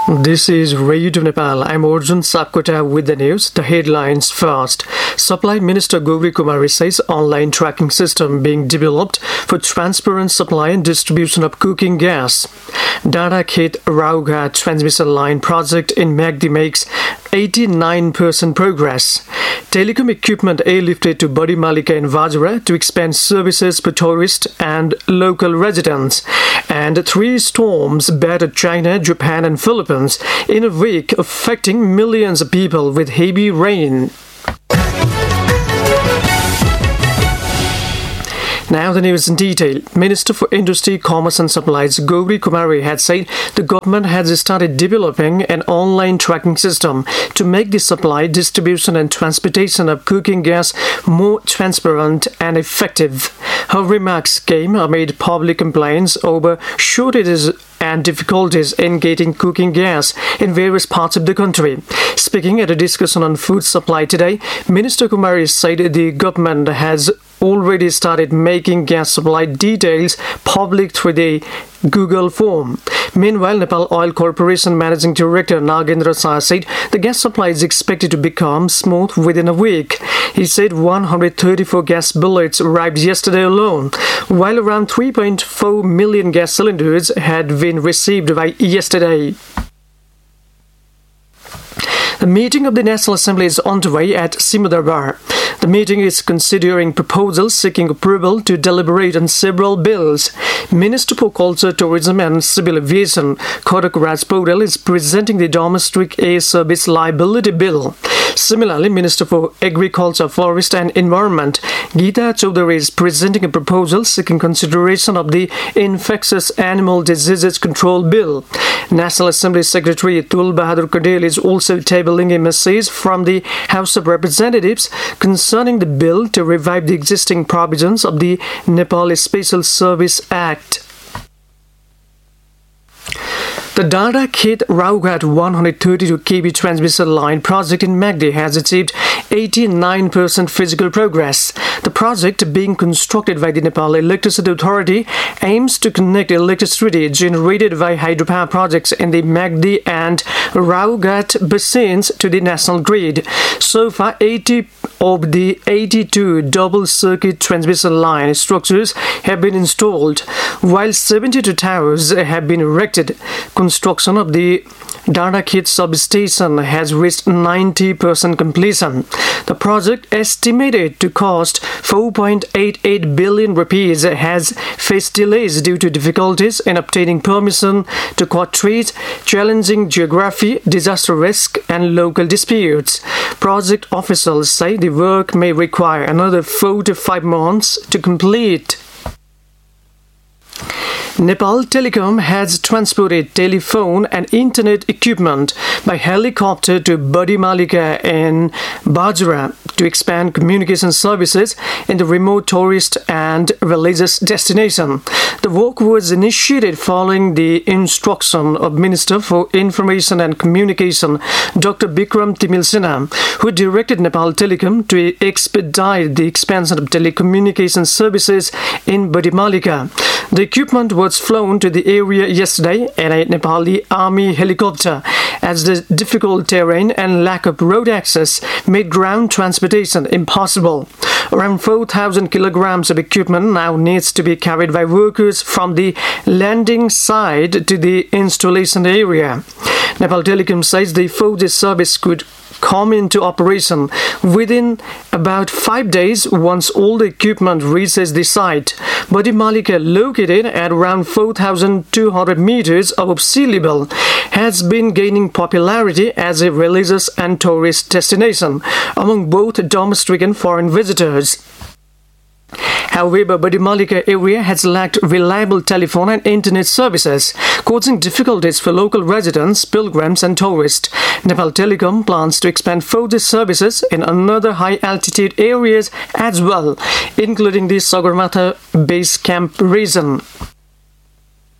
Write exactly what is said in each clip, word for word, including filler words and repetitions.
This is Radio Nepal. I'm Arjun Sapkota with the news. The headlines first. Supply Minister Gauri Kumari says online tracking system being developed for transparent supply and distribution of cooking gas. Dada Khet Raughat transmission line project in Magdi makes eighty-nine percent progress. Telecom equipment airlifted to Badi Malika in Vajra to expand services for tourists and local residents. And three storms battered China, Japan and Philippines in a week, affecting millions of people with heavy rain. Now the news in detail. Minister for Industry, Commerce and Supplies Gauri Kumari had said the government has started developing an online tracking system to make the supply, distribution and transportation of cooking gas more transparent and effective. Her remarks came amid public complaints over shortages and difficulties in getting cooking gas in various parts of the country. Speaking at a discussion on food supply today, Minister Kumari said the government has already started making gas supply details public through the Google form. Meanwhile, Nepal Oil Corporation Managing Director Nagendra Shah said the gas supply is expected to become smooth within a week. He said one hundred thirty-four gas billets arrived yesterday alone, while around three point four million gas cylinders had been received by yesterday. The meeting of the National Assembly is underway at Simudarbar. The meeting is considering proposals seeking approval to deliberate on several bills. Minister for Culture, Tourism and Civil Aviation, Kodak Raj Paudel, is presenting the Domestic Air Service Liability Bill. Similarly, Minister for Agriculture, Forest and Environment, Geeta Chaudhary, is presenting a proposal seeking consideration of the Infectious Animal Diseases Control Bill. National Assembly Secretary Tul Bahadur Kadel is also tabling a message from the House of Representatives concerning the bill to revive the existing provisions of the Nepal Special Service Act. The Dada Khet Raughat one hundred thirty-two kilovolt transmission line project in Magdi has achieved eighty-nine percent physical progress. The project, being constructed by the Nepal Electricity Authority, aims to connect electricity generated by hydropower projects in the Magdi and Raughat basins to the national grid. So far, eighty of the eighty-two double-circuit transmission line structures have been installed, while seventy-two towers have been erected. Construction of the Dada Khet substation has reached ninety percent completion. The project, estimated to cost four point eight eight billion rupees, has faced delays due to difficulties in obtaining permission to cut trees, challenging geography, disaster risk, and local disputes. Project officials say the work may require another four to five months to complete. Nepal Telecom has transported telephone and internet equipment by helicopter to Badi Malika in Vajra to expand communication services in the remote tourist and religious destination. The work was initiated following the instruction of Minister for Information and Communication, Doctor Bikram Timil Sinha, who directed Nepal Telecom to expedite the expansion of telecommunication services in Badi Malika. The equipment was flown to the area yesterday in a Nepali army helicopter, as the difficult terrain and lack of road access made ground transportation impossible. Around four thousand kilograms of equipment now needs to be carried by workers from the landing site to the installation area. Nepal Telecom says the four G service could come into operation within about five days once all the equipment reaches the site. Badi Malika, located at around four thousand two hundred meters above sea level, has been gaining popularity as a religious and tourist destination among both domestic and foreign visitors. However, Badi Malika area has lacked reliable telephone and internet services, causing difficulties for local residents, pilgrims and tourists. Nepal Telecom plans to expand four G services in another high-altitude areas as well, including the Sagarmatha Base Camp region.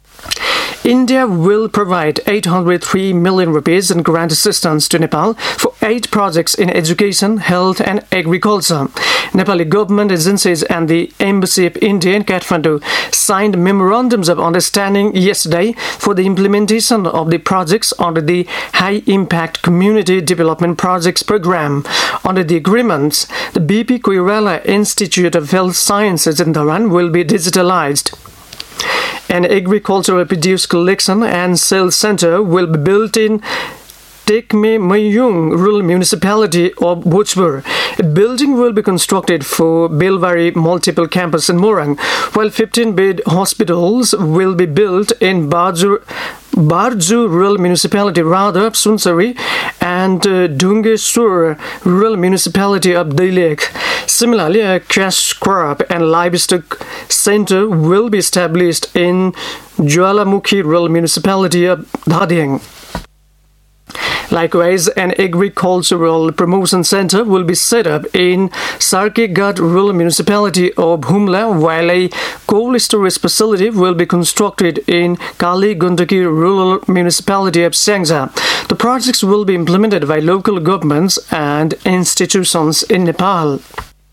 India will provide eight hundred three million rupees in grant assistance to Nepal for eight projects in education, health and agriculture. Nepali government agencies and the Embassy of India in Kathmandu signed memorandums of understanding yesterday for the implementation of the projects under the High Impact Community Development Projects Program. Under the agreements, the B P Koirala Institute of Health Sciences in Dharan will be digitalized. An agricultural produce collection and sales center will be built in Tekme Mayung Rural Municipality of Bhojpur. A building will be constructed for Belvari Multiple Campus in Morang, while fifteen-bed hospitals will be built in Barju, Barju Rural Municipality, rather Sunsari, and uh, Dungesur Rural Municipality of Dailek. Similarly, a cash crop and livestock center will be established in Jwalamukhi Rural Municipality of Dhading. Likewise, an agricultural promotion center will be set up in Sarkeghat Rural Municipality of Humla, while a cold storage facility will be constructed in Kali Gundaki Rural Municipality of Sangza. The projects will be implemented by local governments and institutions in Nepal.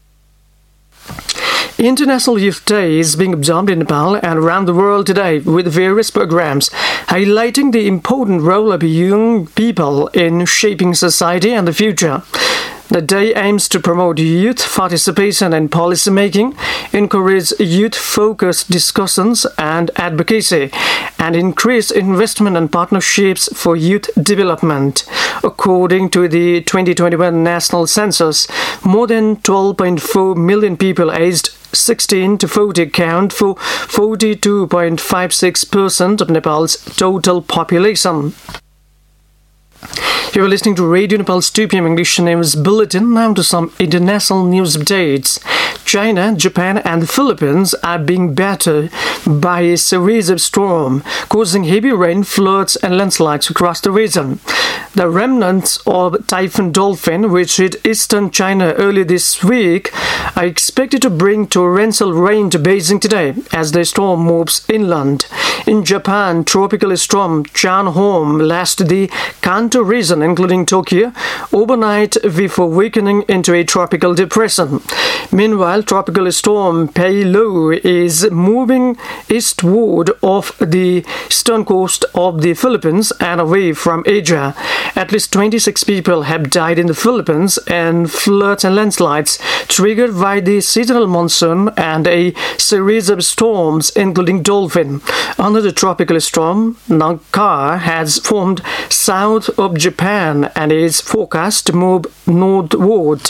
International Youth Day is being observed in Nepal and around the world today with various programs highlighting the important role of young people in shaping society and the future. The day aims to promote youth participation in policy making, encourage youth-focused discussions and advocacy, and increase investment and partnerships for youth development. According to the twenty twenty-one National Census, more than twelve point four million people aged sixteen to forty account for forty-two point five six percent of Nepal's total population. You are listening to Radio Nepal's two p m English News Bulletin. Now to some international news updates. China, Japan and the Philippines are being battered by a series of storms, causing heavy rain, floods and landslides across the region. The remnants of Typhoon Dolphin, which hit eastern China earlier this week, are expected to bring torrential rain to Beijing today as the storm moves inland. In Japan, tropical storm Chanhom lasted the Kanto region, including Tokyo, overnight before weakening into a tropical depression. Meanwhile, tropical storm Pei-Lu is moving eastward off the eastern coast of the Philippines and away from Asia. At least twenty-six people have died in the Philippines in floods and landslides triggered by the seasonal monsoon and a series of storms, including Dolphin. Under the tropical storm, Nagkar has formed south of Japan and is forecast to move northward.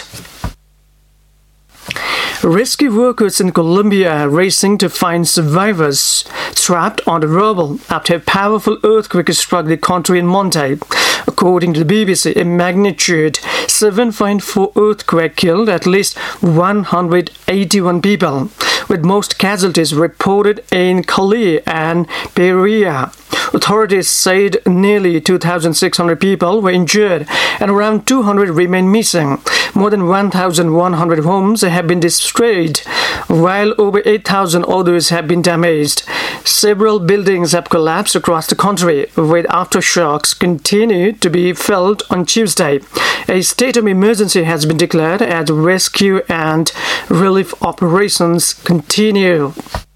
Rescue workers in Colombia are racing to find survivors trapped on the rubble after a powerful earthquake struck the country on Monday. According to the B B C, a magnitude seven point four earthquake killed at least one hundred eighty-one people, with most casualties reported in Cali and Pereira. Authorities said nearly two thousand six hundred people were injured and around two hundred remain missing. More than one thousand one hundred homes have been destroyed, while over eight thousand others have been damaged. Several buildings have collapsed across the country, with aftershocks continue to be felt on Tuesday. A state of emergency has been declared as rescue and relief operations continue.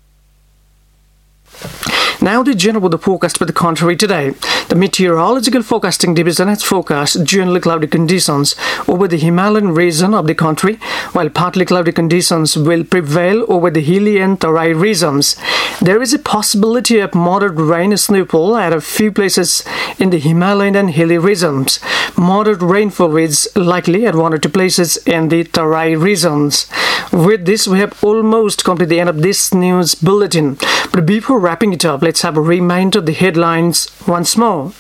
Now the general weather forecast for the country today. The Meteorological Forecasting Division has forecast generally cloudy conditions over the Himalayan region of the country, while partly cloudy conditions will prevail over the hilly and Tarai regions. There is a possibility of moderate rain and snowfall at a few places in the Himalayan and hilly regions. Moderate rainfall is likely at one or two places in the Tarai regions. With this, we have almost come to the end of this news bulletin. But before wrapping it up, let's have a reminder of the headlines once more.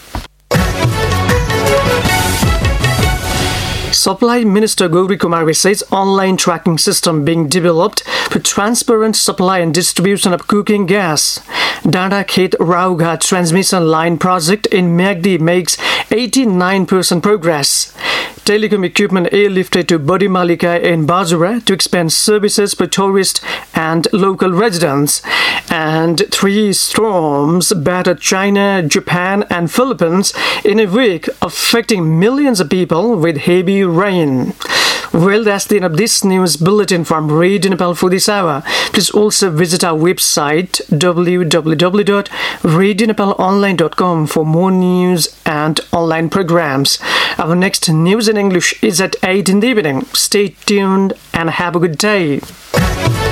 Supply Minister Gauri Kumar says online tracking system being developed for transparent supply and distribution of cooking gas. Danda Khet Raughat transmission line project in Magdi makes eighty-nine percent progress. telecom equipment airlifted to Badi Malika in Bajra to expand services for tourists and local residents. And three storms battered China, Japan, and Philippines in a week, affecting millions of people with heavy rain. Well, that's the end of this news bulletin from Radio Nepal for this hour. Please also visit our website w w w dot radio nepal online dot com for more news and online programs. Our next news in English is at eight in the evening. Stay tuned and have a good day.